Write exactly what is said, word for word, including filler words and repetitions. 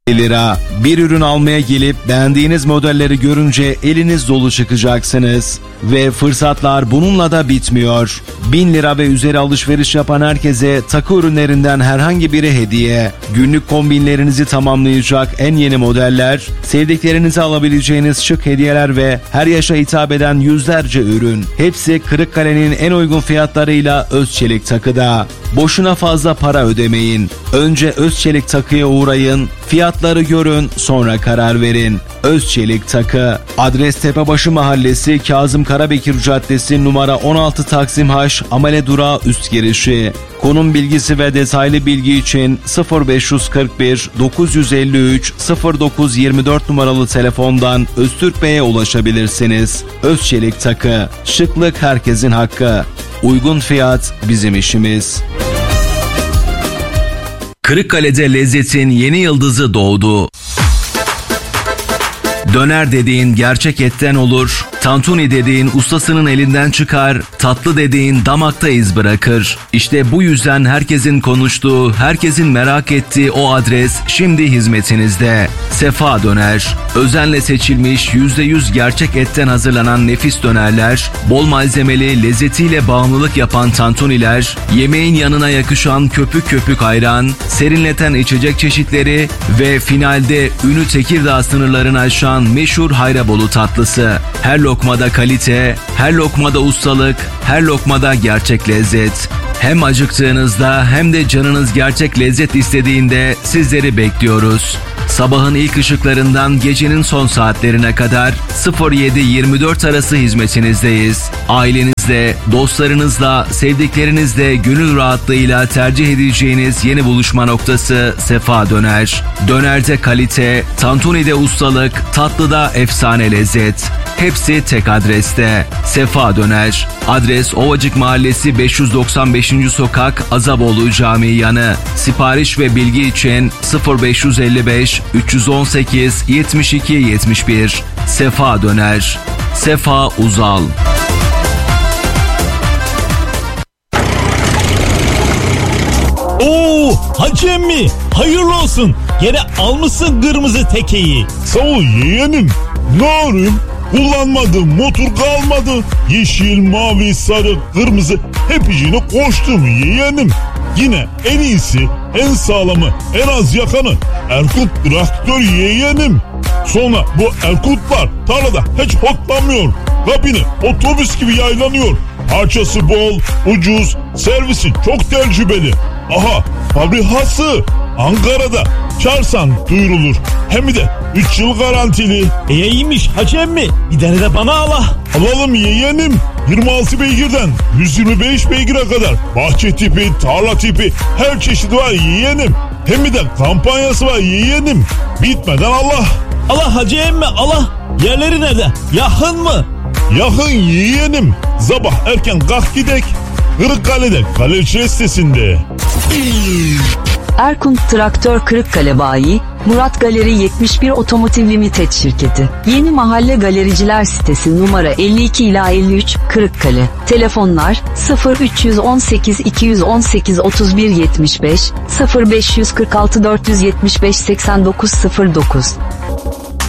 lira. Bir ürün almaya gelip beğendiğiniz modelleri görünce eliniz dolu çıkacaksınız. Ve fırsatlar bununla da bitmiyor. bin lira ve üzeri alışveriş yapan herkese takı ürünlerinden herhangi biri hediye. Günlük kombinlerinizi tamamlayacak en yeni modeller, sevdiklerinizi alabileceğiniz şık hediyeler ve her yaşa hitap eden yüzlerce ürün. Hepsi Kırıkkale'nin en uygun fiyatlarıyla Özçelik Takı'da. Boşuna fazla para ödemeyin. Önce Özçelik Takı'ya uğrayın, fiyatları görün, sonra karar verin. Özçelik Takı. Adres Tepebaşı Mahallesi, Kazım Karabekir Caddesi, numara on altı Taksim H, Amele Durağı üst girişi. Konum bilgisi ve detaylı bilgi için sıfır beş kırk bir dokuz elli üç sıfır dokuz yirmi dört numaralı telefondan Öztürk Bey'e ulaşabilirsiniz. Özçelik Takı. Şıklık herkesin hakkı. Uygun fiyat bizim işimiz. Kırıkkale'de lezzetin yeni yıldızı doğdu. Döner dediğin gerçek etten olur, tantuni dediğin ustasının elinden çıkar, tatlı dediğin damakta iz bırakır. İşte bu yüzden herkesin konuştuğu, herkesin merak ettiği o adres şimdi hizmetinizde. Sefa Döner. Özenle seçilmiş yüzde yüz gerçek etten hazırlanan nefis dönerler, bol malzemeli, lezzetiyle bağımlılık yapan tantuniler, yemeğin yanına yakışan köpük köpük ayran, serinleten içecek çeşitleri ve finalde ünü Tekirdağ sınırlarını aşan meşhur Hayrabolu tatlısı. Her lokmada kalite, her lokmada ustalık, her lokmada gerçek lezzet. Hem acıktığınızda hem de canınız gerçek lezzet istediğinde sizleri bekliyoruz. Sabahın ilk ışıklarından gecenin son saatlerine kadar sıfır yedi yirmi dört arası hizmetinizdeyiz. Ailenizle, dostlarınızla, sevdiklerinizle gönül rahatlığıyla tercih edeceğiniz yeni buluşma noktası Sefa Döner. Dönerde kalite, tantunide ustalık, tatlıda efsane lezzet. Hepsi tek adreste. Sefa Döner. Adres Ovacık Mahallesi beş yüz doksan beşinci Sokak, Azaboğlu Camii yanı. Sipariş ve bilgi için sıfır beş elli beş üç on sekiz yetmiş iki yetmiş bir. Sefa Döner. Sefa Uzal. Oo, Hacı emmi hayırlı olsun. Gene almışsın kırmızı tekeyi. Sağ ol yeğenim. Ne arayayım? Kullanmadım, motor kalmadı. Yeşil, mavi, sarı, kırmızı hepsine koştum yeğenim. Yine en iyisi, en sağlamı, en az yakanı Erkut traktör yeğenim. Sonra bu Erkutlar tarlada hiç hotlamıyor. Kabini otobüs gibi yaylanıyor. Parçası bol, ucuz, servisi çok tecrübeli. Aha, fabrikası Ankara'da. Çağırsan duyurulur. Hem de üç yıl garantili. E iyiymiş Hacı emmi. Bir tane de bana ala. Alalım yeğenim. yirmi altı beygirden yüz yirmi beş beygire kadar bahçe tipi, tarla tipi her çeşit var yeğenim. Hem de kampanyası var yeğenim. Bitmeden Allah. Allah Hacı emmi Allah. Yerleri nerede? Yakın mı? Yakın yeğenim. Sabah erken kalk gidek. Kırıkkale'de Kaleci sitesinde. Erkunt Traktör Kırıkkale Bayi, Murat Galeri yetmiş bir Otomotiv Limited Şirketi. Yeni Mahalle Galericiler Sitesi numara elli iki ila elli üç, Kırıkkale. Telefonlar sıfır üç on sekiz iki on sekiz otuz bir yetmiş beş, sıfır beş kırk altı dört yetmiş beş seksen dokuz sıfır dokuz.